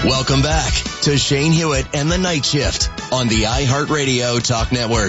Welcome back to Shane Hewitt and the Night Shift on the iHeartRadio Talk Network.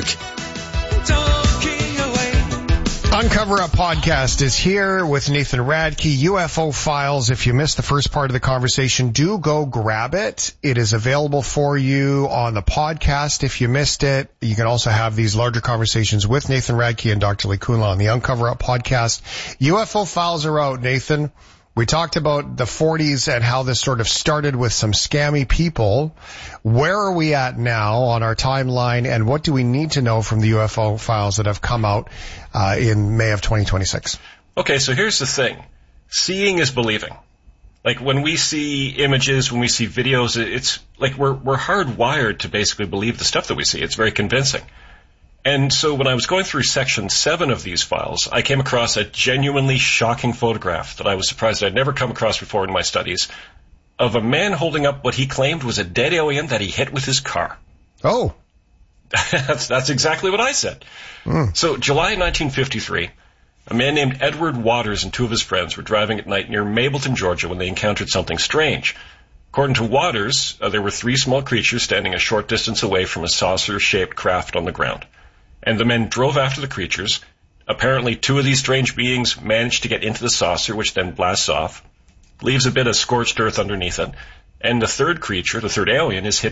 Uncover Up podcast is here with Nathan Radke, UFO Files. If you missed the first part of the conversation, do go grab it. It is available for you on the podcast. If you missed it, you can also have these larger conversations with Nathan Radke and Dr. Lee Kunla on the Uncover Up podcast. UFO Files are out, Nathan. We talked about the 40s and how this sort of started with some scammy people. Where are we at now on our timeline, and what do we need to know from the UFO files that have come out in May of 2026? Okay, so here's the thing. Seeing is believing. Like, when we see images, when we see videos, it's like we're hardwired to basically believe the stuff that we see. It's very convincing. And so when I was going through section 7 of these files, I came across a genuinely shocking photograph that I was surprised I'd never come across before in my studies of a man holding up what he claimed was a dead alien that he hit with his car. Oh. That's exactly what I said. So July 1953, a man named Edward Waters and 2 of his friends were driving at night near Mableton, Georgia, when they encountered something strange. According to Waters, there were 3 small creatures standing a short distance away from a saucer-shaped craft on the ground. And the men drove after the creatures. Apparently 2 of these strange beings managed to get into the saucer, which then blasts off, leaves a bit of scorched earth underneath it, and the 3rd creature, the 3rd alien, is hit